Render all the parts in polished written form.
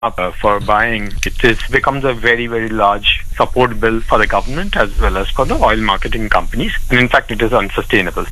for buying, becomes a very, very large support bill for the government as well as for the oil marketing companies. And in fact, it is unsustainable.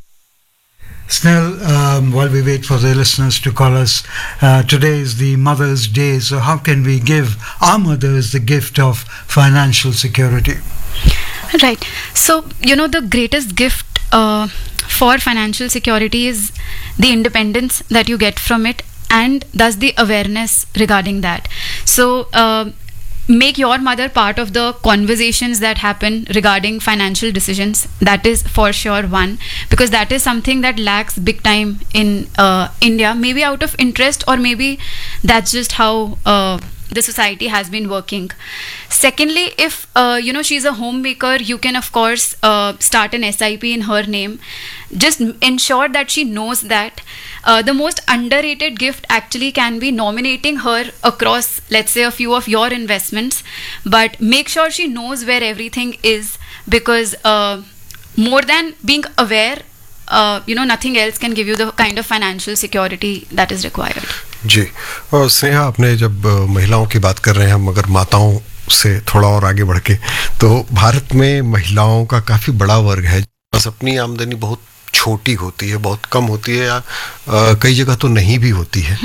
Snell, while we wait for the listeners to call us, today is the Mother's Day, so how can we give our mothers the gift of financial security? Right. So, the greatest gift for financial security is the independence that you get from it, and thus the awareness regarding that. So, make your mother part of the conversations that happen regarding financial decisions. That is for sure one, because that is something that lacks big time in India, maybe out of interest, or maybe that's just how the society has been working. Secondly, if she's a homemaker, you can of course start an SIP in her name. Just ensure that she knows that the most underrated gift actually can be nominating her across, let's say, a few of your investments, but make sure she knows where everything is, because more than being aware, nothing else can give you the kind of financial security that is required. जी, और स्नेहा, आपने जब महिलाओं की बात कर रहे हैं हम, अगर माताओं से थोड़ा और आगे बढ़ के, तो भारत में महिलाओं का काफ़ी बड़ा वर्ग है, बस अपनी आमदनी बहुत छोटी होती है, बहुत कम होती है, या कई जगह तो नहीं भी होती है।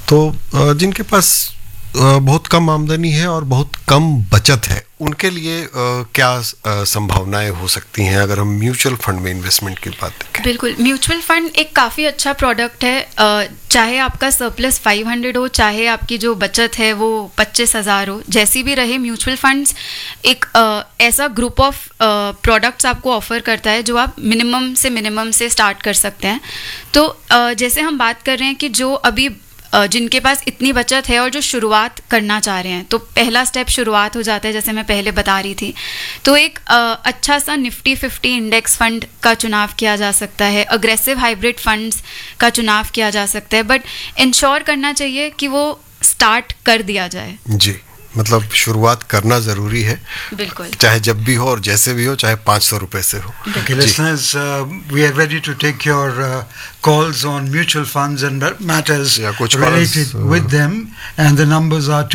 तो जिनके पास बहुत कम आमदनी है और बहुत कम बचत है, उनके लिए क्या संभावनाएं हो सकती हैं अगर हम म्यूचुअल फंड में इन्वेस्टमेंट की बात करें? बिल्कुल, म्यूचुअल फंड एक काफ़ी अच्छा प्रोडक्ट है। चाहे आपका सरप्लस 500 हो, चाहे आपकी जो बचत है वो 25,000 हो, जैसी भी रहे, म्यूचुअल फंड्स एक ऐसा ग्रुप ऑफ प्रोडक्ट्स आपको ऑफर करता है जो आप मिनिमम से स्टार्ट कर सकते हैं। तो जैसे हम बात कर रहे हैं कि जो अभी जिनके पास इतनी बचत है और जो शुरुआत करना चाह रहे हैं, तो पहला स्टेप शुरुआत हो जाता है, जैसे मैं पहले बता रही थी। तो एक अच्छा सा निफ्टी 50 इंडेक्स फंड का चुनाव किया जा सकता है, अग्रेसिव हाइब्रिड फंड्स का चुनाव किया जा सकता है, बट इंश्योर करना चाहिए कि वो स्टार्ट कर दिया जाए। जी, मतलब शुरुआत करना जरूरी है, बिल्कुल, चाहे जब भी हो और जैसे भी हो, चाहे 500 रुपए से हो। Okay, listeners, we are ready to take your calls on mutual funds and matters related with them, and the numbers are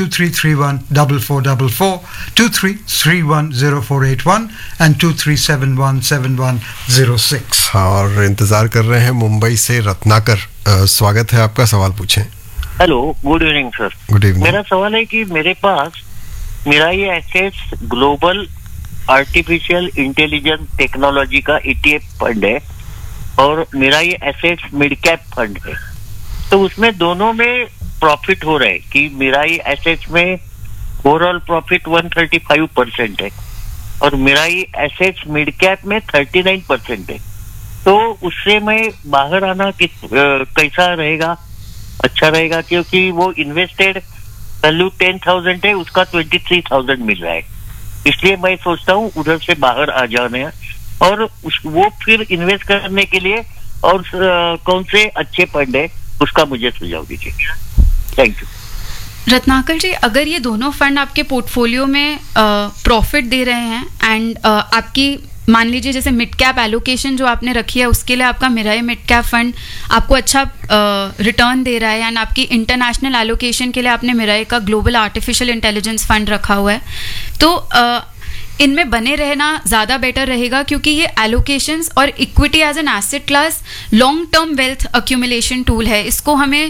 2331-4444, 2331-0481 and 2371-7106। हाँ, और इंतजार कर रहे हैं मुंबई से रत्नाकर। स्वागत है आपका, सवाल पूछें। Hello, good evening sir. Good evening. मेरा सवाल है कि मेरे पास Mirae assets global artificial intelligence technology का ETF फंड है और Mirae assets mid cap fund है, तो उसमें दोनों में प्रॉफिट हो रहा है कि मिराई एसेट्स में ओवरऑल प्रॉफिट 135% है और मिराई एसेट्स मिड कैप में 39% है। तो उससे मैं बाहर आना कैसा रहेगा, अच्छा रहेगा? क्योंकि वो इन्वेस्टेड वैल्यू 10,000 है, उसका 23,000 मिल रहा है, इसलिए मैं सोचता हूँ उधर से बाहर आ जाने और वो फिर इन्वेस्ट करने के लिए और कौन से अच्छे फंड है उसका मुझे सुझाव दीजिए। Thank you. रत्नाकर जी, अगर ये दोनों फंड आपके पोर्टफोलियो में प्रॉफिट दे रहे हैं एंड आपकी, मान लीजिए जैसे मिड कैप एलोकेशन जो आपने रखी है, उसके लिए आपका मिराई मिड कैप फंड आपको अच्छा रिटर्न दे रहा है, एंड आपकी इंटरनेशनल एलोकेशन के लिए आपने मिराई का ग्लोबल आर्टिफिशियल इंटेलिजेंस फंड रखा हुआ है, तो इनमें बने रहना ज़्यादा बेटर रहेगा, क्योंकि ये एलोकेशंस और equity as an asset class long term wealth accumulation tool है। इसको हमें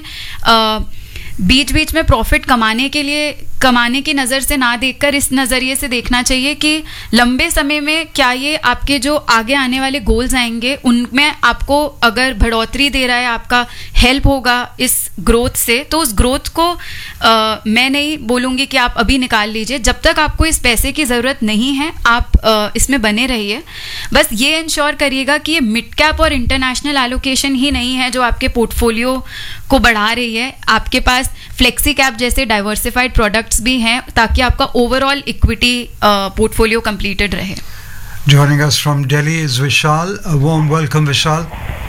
बीच बीच में प्रॉफिट कमाने की नज़र से ना देखकर इस नज़रिए से देखना चाहिए कि लंबे समय में क्या ये आपके जो आगे आने वाले गोल्स आएंगे उनमें आपको अगर बढ़ोतरी दे रहा है, आपका हेल्प होगा इस ग्रोथ से, तो उस ग्रोथ को मैं नहीं बोलूँगी कि आप अभी निकाल लीजिए। जब तक आपको इस पैसे की ज़रूरत नहीं है, आप इसमें बने रहिए। बस ये इंश्योर करिएगा कि ये मिड कैप और इंटरनेशनल एलोकेशन ही नहीं है जो आपके पोर्टफोलियो को बढ़ा रही है, आपके पास फ्लेक्सी कैप जैसे डाइवर्सिफाइड प्रोडक्ट्स भी हैं, ताकि आपका ओवरऑल इक्विटी पोर्टफोलियो कंप्लीटेड रहे। Joining us from Delhi is Vishal. A warm welcome, Vishal.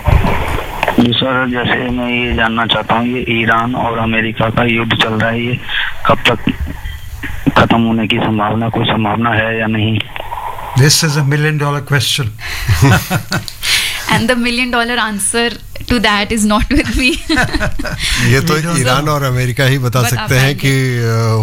Ji sir, जैसे मैं ये जानना चाहता हूँ, ये ईरान और अमेरिका का युद्ध चल रहा है, ये कब तक खत्म होने की कोई संभावना है या नहीं? This is $1 million question. And the $1 million answer to that is not with me. ये तो ईरान और अमेरिका ही बता सकते हैं कि